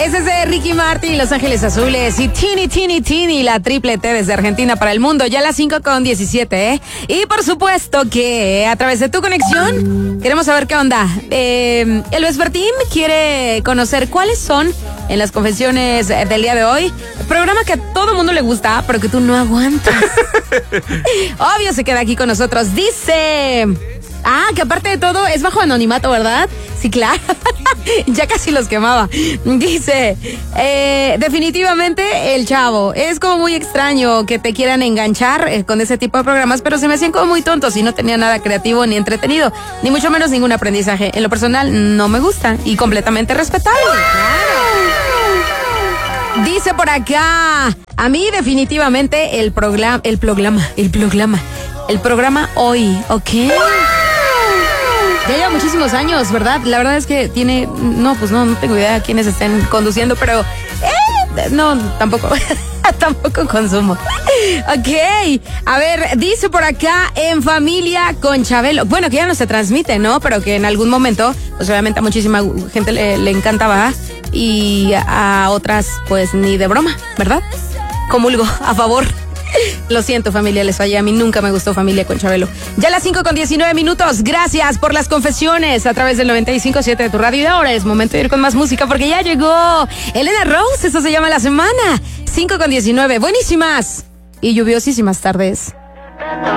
Ese es de Ricky Martin, Los Ángeles Azules y Tini, la triple T desde Argentina para el mundo. Ya a las 5:17, ¿eh? Y por supuesto que a través de tu conexión queremos saber qué onda. El Vespertín quiere conocer cuáles son en las confesiones del día de hoy. Programa que a todo mundo le gusta, pero que tú no aguantas. Obvio se queda aquí con nosotros. Dice... que aparte de todo es bajo anonimato, ¿verdad? Sí, claro. Ya casi los quemaba. Dice, definitivamente el Chavo. Es como muy extraño que te quieran enganchar con ese tipo de programas, pero se me hacían como muy tontos y no tenía nada creativo ni entretenido, ni mucho menos ningún aprendizaje. En lo personal no me gusta y completamente respetable. Claro. Dice por acá, a mí definitivamente el programa hoy, ¿ok? Ya lleva muchísimos años, ¿verdad? La verdad es que tiene... No tengo idea de quiénes estén conduciendo, pero... no, tampoco. Tampoco consumo. Ok. A ver, dice por acá, En Familia con Chabelo. Bueno, que ya no se transmite, ¿no? Pero que en algún momento, pues obviamente a muchísima gente le encantaba. Y a otras, pues ni de broma, ¿verdad? Comulgo, a favor. Lo siento, familia, les fallé. A mí nunca me gustó Familia con Chabelo. Ya a las 5:19. Gracias por las confesiones a través del 95.7 de tu radio. Y ahora es momento de ir con más música porque ya llegó Elena Rose. Eso se llama La Semana. 5:19. Buenísimas y lluviosísimas tardes.